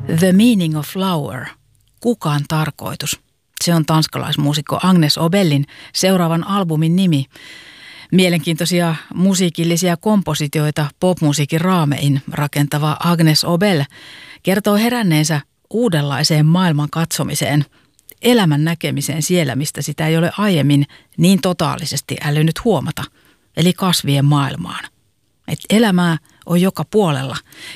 The Meaning of Flower, kukaan tarkoitus. Se on tanskalaismuusikko Agnes Obelin seuraavan albumin nimi. Mielenkiintoisia musiikillisia kompositioita popmusiikin raamein rakentava Agnes Obel kertoo heränneensä uudenlaiseen maailman katsomiseen, elämän näkemiseen siellä, mistä sitä ei ole aiemmin niin totaalisesti älynyt huomata, eli kasvien maailmaan. Et elämää on joka puolella